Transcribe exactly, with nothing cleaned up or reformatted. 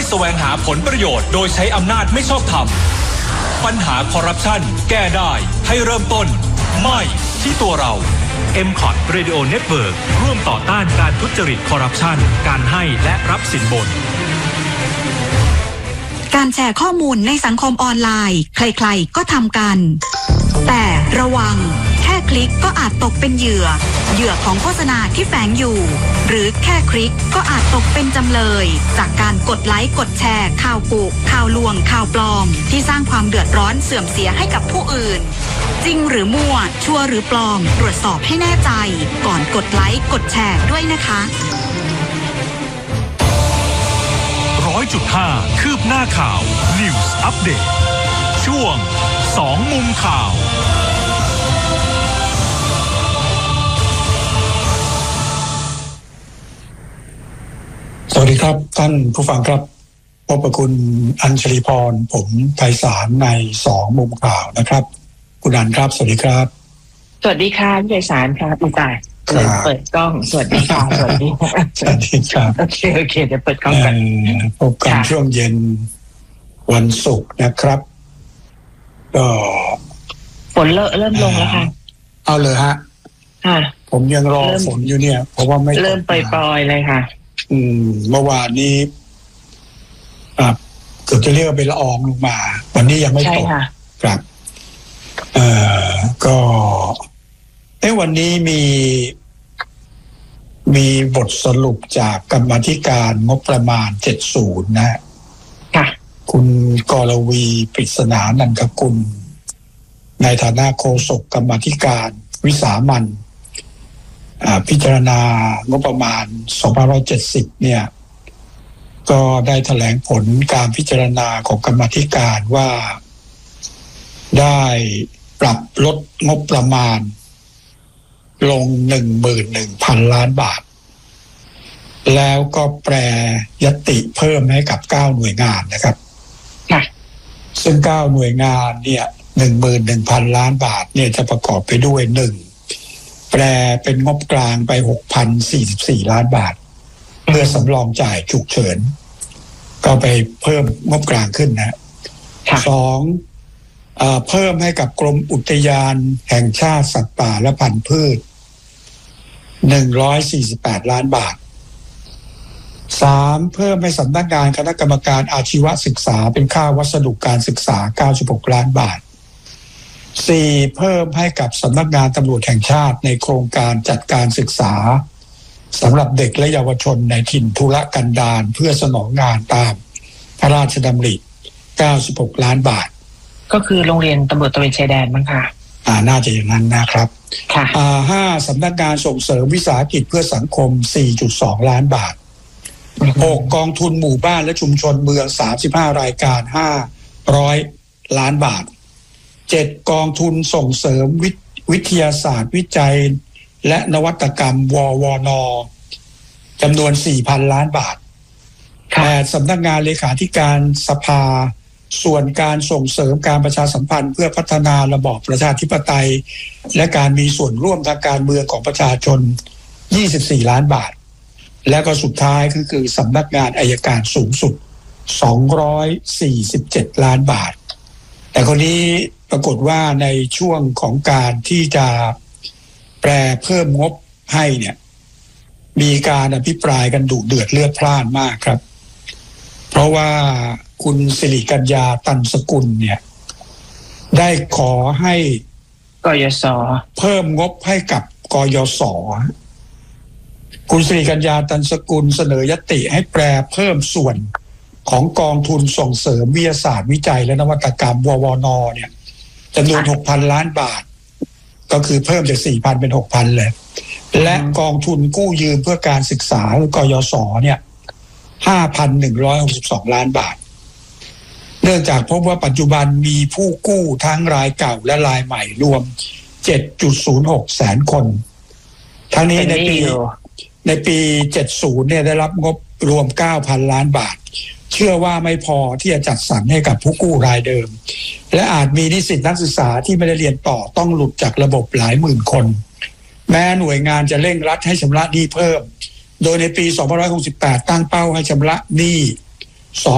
แสวงหาผลประโยชน์โดยใช้อำนาจไม่ชอบธรรมปัญหาคอร์รัปชันแก้ได้ให้เริ่มต้นไม่ที่ตัวเรา เอ็ม คอท Radio Network ร่วมต่อต้านการทุจริตคอร์รัปชันการให้และรับสินบนการแชร์ข้อมูลในสังคมออนไลน์ใครๆก็ทำกันแต่ระวังแค่คลิกก็อาจตกเป็นเหยื่อเหยื่อของโฆษณาที่แฝงอยู่หรือแค่คลิกก็อาจตกเป็นจำเลยจากการกดไลค์กดแชร์ข่าวกุข่าวลวงข่าวปลอมที่สร้างความเดือดร้อนเสื่อมเสียให้กับผู้อื่นจริงหรือมั่วชัวร์หรือปลอมตรวจสอบให้แน่ใจก่อนกดไลค์กดแชร์ด้วยนะคะร้อยจุดห้าคืบหน้าข่าว News Update ช่วงสองมุมข่าวสวัสดีครับท่านผู้ฟังครับพบกับคุณอัญชลีพรผมไพศาลในสองมุมข่าวนะครับคุณอัญครับสวัสดีครับสวัสดีค่ะพี่ไพศาลครับพี่ตายเปิดกล้องสวัสดีค่ะสวัสดีสวัสดีครับโอเคโอเคเดี๋ยวเปิดกล้องกันพบกันช่วงเย็นวันศุกร์นะครับก็ฝนเริ่มเริ่มลงแล้วค่ะเอาเลยฮะค่ะผมยังรอฝนอยู่เนี่ยเพราะว่าไม่เริ่มปล่อยๆเลยค่ะอืมเมื่อวานนี้อ่าเกือบจะเรียกว่าเป็นละอองลงมาวันนี้ยังไม่ตกครับเอ่อก็เอ้วันนี้มีมีบทสรุปจากกรรมาธิการงบประมาณเจ็ดสิบนะค่ะคุณกรวีปริศนานันทกุลในฐานะโฆษกกรรมาธิการวิสามัญพิจารณางบประมาณสองพันห้าร้อยเจ็ดสิบเนี่ยก็ได้แถลงผลการพิจารณาของกรรมาธิการว่าได้ปรับลดงบประมาณลง หนึ่งหมื่นหนึ่งพัน ล้านบาทแล้วก็แปรยติเพิ่มให้กับเก้าหน่วยงานนะครับค่ะซึ่งเก้าหน่วยงานเนี่ย หนึ่งหมื่นหนึ่งพัน ล้านบาทเนี่ยจะประกอบไปด้วยหนึ่งแปรเป็นงบกลางไป หกพันสี่สิบสี่ ล้านบาทเพื่อสำรองจ่ายฉุกเฉินก็ไปเพิ่มงบกลางขึ้นนะสองเอ่อเพิ่มให้กับกรมอุทยานแห่งชาติสัตว์ป่าและพันธุ์พืชหนึ่งร้อยสี่สิบแปดล้านบาทสามเพิ่มให้สำนักงานคณะกรรมการอาชีวศึกษาเป็นค่าวัสดุการศึกษาเก้าสิบหกล้านบาทสี่เพิ่มให้กับสำนักงานตำรวจแห่งชาติในโครงการจัดการศึกษาสำหรับเด็กและเยาวชนในถิ่นทุรกันดารเพื่อสนองงานตามพระราชดำริเก้าสิบหกล้านบาทก็คือโรงเรียนตำรวจตระเวนชายแดนมั้งค่ะอ่าน่าจะอย่างนั้นนะครับค่ะอ่าห้าสำนักงานส่งเสริมวิสาหกิจเพื่อสังคม สี่จุดสอง ล้านบาทหกกองทุนหมู่บ้านและชุมชนเมืองสามสิบห้ารายการห้าร้อยล้านบาทเจ็ดกองทุนส่งเสริมวิวิทยาศาสตร์วิจัยและนวัตกรรมววนจำนวน สี่พัน ล้านบาทแปดสำนักงานเลขาธิการสภาส่วนการส่งเสริมการประชาสัมพันธ์เพื่อพัฒนาระบอบประชาธิปไตยและการมีส่วนร่วมทางการเมืองของประชาชนยี่สิบสี่ล้านบาทและก็สุดท้ายก็คือสำนักงานอัยการสูงสุดสองร้อยสี่สิบเจ็ดล้านบาทแต่คนนี้ปรากฏว่าในช่วงของการที่จะแปรเพิ่มงบให้เนี่ยมีการอภิปรายกันดุเดือดเลือดพล่านมากครับเพราะว่าคุณสิริกัญญาตันสกุลเนี่ยได้ขอให้กยศเพิ่มงบให้กับกยศคุณสิริกัญญาตันสกุลเสนอยติให้แปรเพิ่มส่วนของกองทุนส่งเสริมวิทยาศาสตร์วิจัยและนวัตกรรมววนเนี่ยจำนวน หกพัน ล้านบาทก็คือเพิ่มจาก สี่พัน เป็น หกพัน เลยและกองทุนกู้ยืมเพื่อการศึกษากยศเนี่ย ห้าพันหนึ่งร้อยหกสิบสอง ล้านบาทเนื่องจากพบว่าปัจจุบันมีผู้กู้ทั้งรายเก่าและรายใหม่รวม เจ็ดจุดศูนย์หก แสนคนทั้งนี้ในปีในปีเจ็ดสิบเนี่ยได้รับงบรวม เก้าพัน ล้านบาทเชื่อว่าไม่พอที่จะจัดสรรให้กับผู้กู้รายเดิมและอาจมีนิสิตนักศึกษาที่ไม่ได้เรียนต่อต้องหลุดจากระบบหลายหมื่นคนแม้หน่วยงานจะเร่งรัดให้ชำระหนี้เพิ่มโดยในปีสองพันห้าร้อยหกสิบแปดตั้งเป้าให้ชำระหนี้